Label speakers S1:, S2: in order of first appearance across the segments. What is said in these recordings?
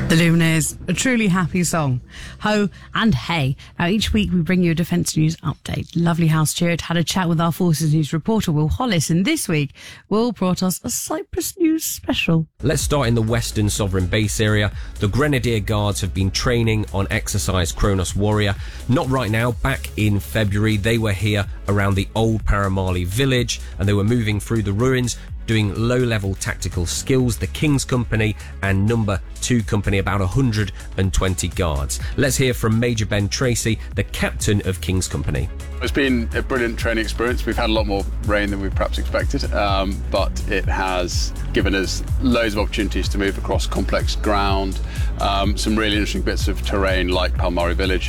S1: The Lumineers, a truly happy song. Ho and hey. Now, each week we bring you a Defence News update. Lovely House Chariot had a chat with our Forces News reporter, Will Hollis, and this week, Will brought us a Cyprus News special.
S2: Let's start in the Western Sovereign Base area. The Grenadier Guards have been training on exercise Kronos Warrior. Not right now, back in February, they were here around the old Paramali village, and they were moving through the ruins, doing low-level tactical skills. The King's Company and Number 2 Company, about 120 guards. Let's hear from Major Ben Tracy, the captain of King's Company.
S3: It's been a brilliant training experience. We've had a lot more rain than we perhaps expected, but it has given us loads of opportunities to move across complex ground, some really interesting bits of terrain like Palmari Village,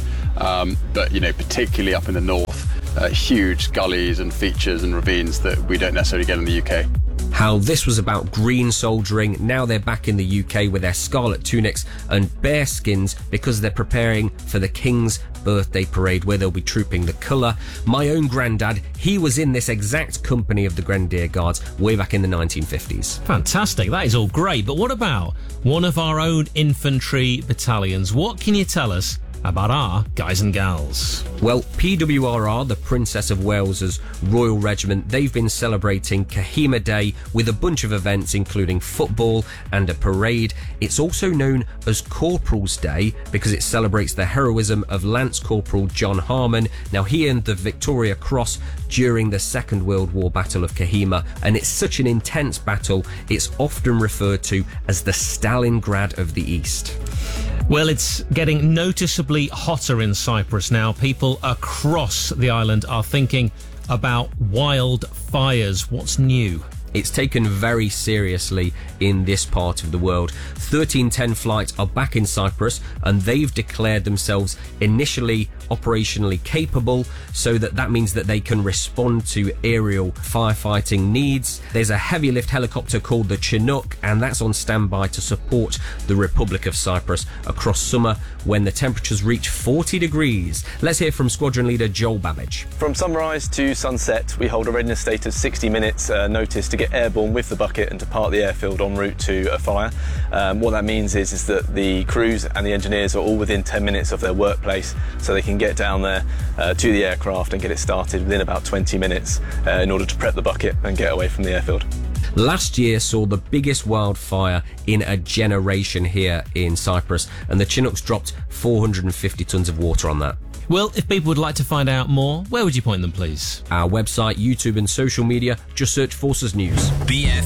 S3: but particularly up in the north, huge gullies and features and ravines that we don't necessarily get in the UK.
S2: How this was about green soldiering. Now they're back in the UK with their scarlet tunics and bear skins because they're preparing for the King's birthday parade where they'll be trooping the colour. My own granddad, he was in this exact company of the Grenadier Guards way back in the 1950s.
S4: Fantastic, that is all great, but what about one of our own infantry battalions? What can you tell us about our guys and gals?
S2: Well, PWRR, the Princess of Wales's Royal Regiment, they've been celebrating Kohima Day with a bunch of events including football and a parade. It's also known as Corporal's Day because it celebrates the heroism of Lance Corporal John Harmon. Now, he earned the Victoria Cross during the Second World War Battle of Kohima, and it's such an intense battle, it's often referred to as the Stalingrad of the East.
S4: Well, it's getting noticeably hotter in Cyprus now. People across the island are thinking about wildfires. What's new?
S2: It's taken very seriously in this part of the world. 1310 flights are back in Cyprus, and they've declared themselves initially operationally capable, so that means that they can respond to aerial firefighting needs. There's a heavy lift helicopter called the Chinook, and that's on standby to support the Republic of Cyprus across summer when the temperatures reach 40 degrees. Let's hear from Squadron Leader Joel Babbage.
S5: From sunrise to sunset, we hold a readiness state of 60 minutes notice to get airborne with the bucket and depart the airfield en route to a fire. What that means is that the crews and the engineers are all within 10 minutes of their workplace, so they can get down there to the aircraft and get it started within about 20 minutes in order to prep the bucket and get away from the airfield.
S2: Last year saw the biggest wildfire in a generation here in Cyprus, and the Chinooks dropped 450 tonnes of water on that.
S4: Well, if people would like to find out more, where would you point them, please?
S2: Our website, YouTube and social media, just search Forces News.
S6: BFM.